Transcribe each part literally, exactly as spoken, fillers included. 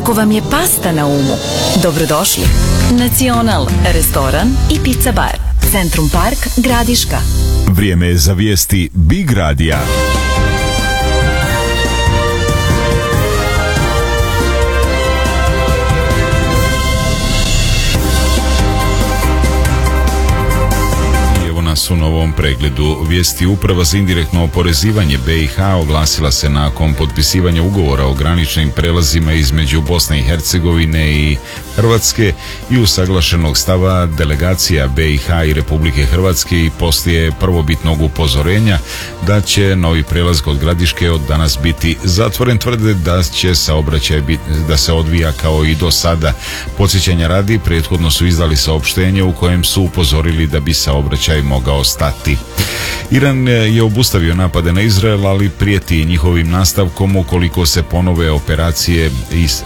Ako vam je pasta na umu, dobrodošli. Nacional, restoran i pizza bar. Centrum Park, Gradiška. Vrijeme je za vijesti Big Radija. U novom pregledu vijesti. Uprava za indirektno oporezivanje B i H oglasila se nakon potpisivanja ugovora o graničnim prelazima između Bosne i Hercegovine i Hrvatske i usaglašenog stava delegacija B i H i Republike Hrvatske i poslije prvobitnog upozorenja da će novi prelaz kod Gradiške od danas biti zatvoren, tvrde da će saobraćaj biti, da se odvija kao i do sada. Podsjećanja radi, prethodno su izdali saopštenje u kojem su upozorili da bi saobraćaj mogao stati. Iran je obustavio napade na Izrael, ali prijeti njihovim nastavkom ukoliko se ponove operacije iz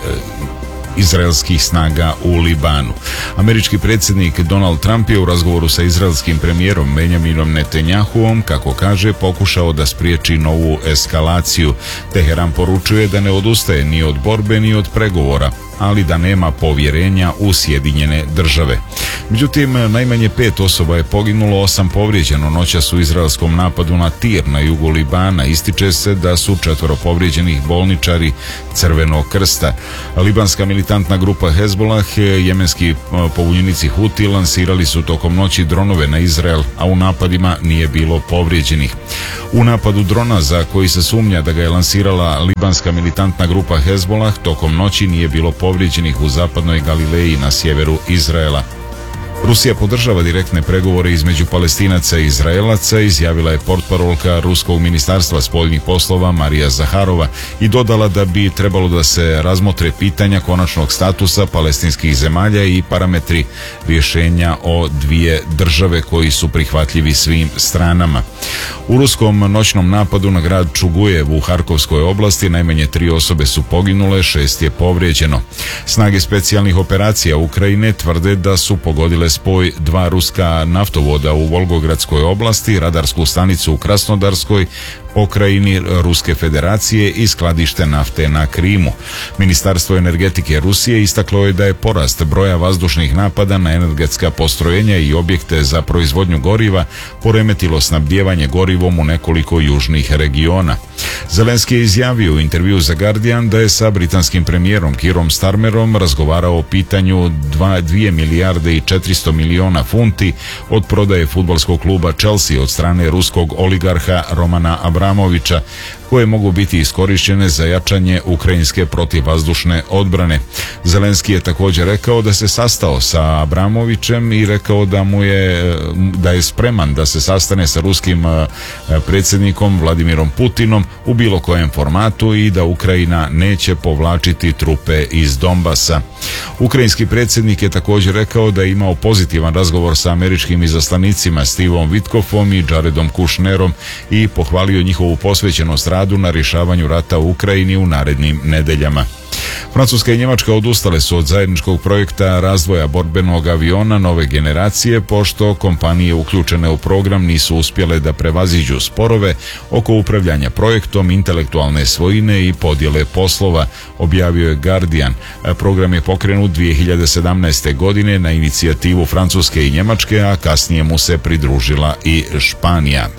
izraelskih snaga u Libanu. Američki predsjednik Donald Trump je u razgovoru sa izraelskim premijerom Benjaminom Netanjahuom, kako kaže, pokušao da spriječi novu eskalaciju. Teheran poručuje da ne odustaje ni od borbe ni od pregovora, ali da nema povjerenja u Sjedinjene države. Međutim, najmanje pet osoba je poginulo, osam povrijeđeno noćas u izraelskom napadu na Tir na jugu Libana. Ističe se da su četvoro povrijeđenih bolničari Crvenog krsta. Libanska militantna grupa Hezbollah, jemenski pobunjenici Huti lansirali su tokom noći dronove na Izrael, a u napadima nije bilo povrijeđenih. U napadu drona, za koji se sumnja da ga je lansirala libanska militantna grupa Hezbollah, tokom noći nije bilo povrijeđenih u zapadnoj Galileji na sjeveru Izraela. Rusija podržava direktne pregovore između Palestinaca i Izraelaca, izjavila je portparolka Ruskog ministarstva spoljnih poslova Marija Zaharova i dodala da bi trebalo da se razmotre pitanja konačnog statusa palestinskih zemalja i parametri rješenja o dvije države koji su prihvatljivi svim stranama. U ruskom noćnom napadu na grad Čugujev u Harkovskoj oblasti najmanje tri osobe su poginule, šest je povrijeđeno. Snage specijalnih operacija Ukrajine tvrde da su pogodile spoj dva ruska naftovoda u Volgogradskoj oblasti, radarsku stanicu u Krasnodarskoj pokrajini Ruske federacije i skladište nafte na Krimu. Ministarstvo energetike Rusije istaklo je da je porast broja vazdušnih napada na energetska postrojenja i objekte za proizvodnju goriva poremetilo snabdijevanje gorivom u nekoliko južnih regiona. Zelenski je izjavio u intervju za Guardian da je sa britanskim premijerom Keerom Starmerom razgovarao o pitanju dvije milijarde i četiristo miliona funti od prodaje fudbalskog kluba Chelsea od strane ruskog oligarha Romana Abramovića, koje mogu biti iskorištene za jačanje ukrajinske protivvazdušne odbrane. Zelenski je također rekao da se sastao sa Abramovićem i rekao da mu je da je spreman da se sastane sa ruskim predsjednikom Vladimirom Putinom u bilo kojem formatu i da Ukrajina neće povlačiti trupe iz Donbasa. Ukrajinski predsjednik je također rekao da je imao pozitivan razgovor sa američkim izaslanicima Stevom Witkoffom i Jaredom Kushnerom i pohvalio njihovu posvećenost radu na rješavanju rata u Ukrajini u narednim nedeljama. Francuska i Njemačka odustale su od zajedničkog projekta razvoja borbenog aviona nove generacije, pošto kompanije uključene u program nisu uspjele da prevaziđu sporove oko upravljanja projektom, intelektualne svojine i podjele poslova, objavio je Guardian. Program je pokrenut dvije hiljade sedamnaeste. godine na inicijativu Francuske i Njemačke, a kasnije mu se pridružila i Španija.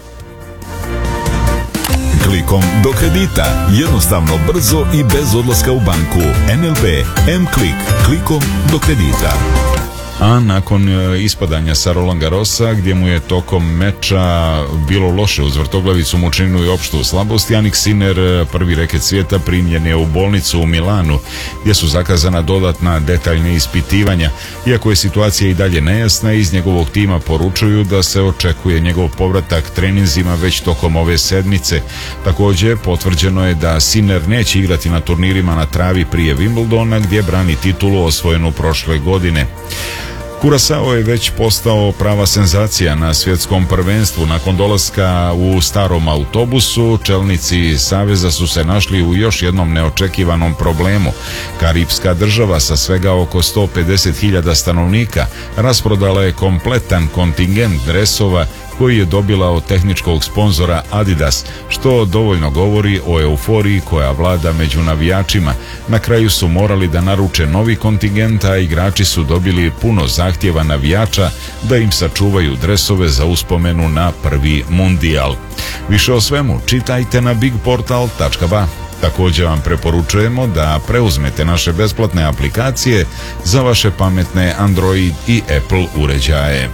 Klikom do kredita. Jednostavno, brzo i bez odlaska u banku. N L B M-Klik. Klikom do kredita. A nakon ispadanja sa Roland Garrosa, gdje mu je tokom meča bilo loše uz vrtoglavicu, mučninu i opštu slabost, Jannik Sinner, prvi reket svijeta, primljen je u bolnicu u Milanu, gdje su zakazana dodatna detaljna ispitivanja. Iako je situacija i dalje nejasna, iz njegovog tima poručuju da se očekuje njegov povratak treninzima već tokom ove sedmice. Također, potvrđeno je da Sinner neće igrati na turnirima na travi prije Wimbledona, gdje brani titulu osvojenu prošle godine. Curaçao je već postao prava senzacija na svjetskom prvenstvu. Nakon dolaska u starom autobusu, čelnici saveza su se našli u još jednom neočekivanom problemu. Karipska država sa svega oko sto pedeset hiljada stanovnika rasprodala je kompletan kontingent dresova koji je dobila od tehničkog sponzora Adidas, što dovoljno govori o euforiji koja vlada među navijačima. Na kraju su morali da naruče novi kontingent, a igrači su dobili puno zahtjeva navijača da im sačuvaju dresove za uspomenu na prvi mundijal. Više o svemu čitajte na big portal tačka ba. Također vam preporučujemo da preuzmete naše besplatne aplikacije za vaše pametne Android i Apple uređaje.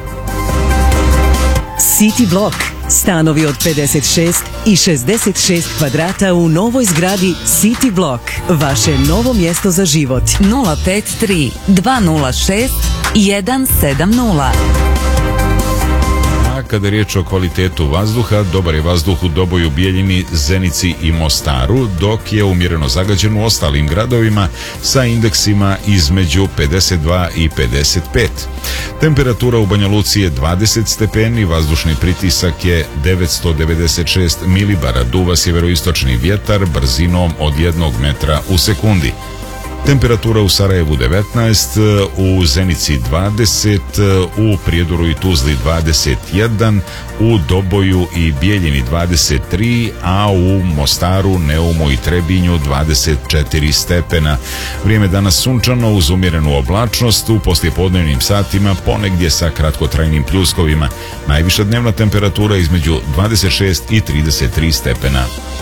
City Block. Stanovi od pedeset šest i šezdeset šest kvadrata u novoj zgradi City Block. Vaše novo mjesto za život. nula pet tri dva nula šest jedan sedam nula. Kada je riječ o kvalitetu vazduha, dobar je vazduh u Doboju, Bijeljini, Zenici i Mostaru, dok je umjereno zagađen u ostalim gradovima sa indeksima između pedeset dva i pedeset pet. Temperatura u Banja Luci je dvadeset stepeni, vazdušni pritisak je devetsto devedeset šest milibara, duva sjeveroistočni vjetar brzinom od jednog metra u sekundi. Temperatura u Sarajevu devetnaest, u Zenici dvadeset, u Prijedoru i Tuzli dvadeset jedan, u Doboju i Bijeljini dvadeset tri, a u Mostaru, Neumu i Trebinju dvadeset četiri stepena. Vrijeme danas sunčano uz umjerenu oblačnost, u poslijepodnevnim satima ponegdje sa kratkotrajnim pljuskovima. Najviša dnevna temperatura između dvadeset šest i trideset tri stepena.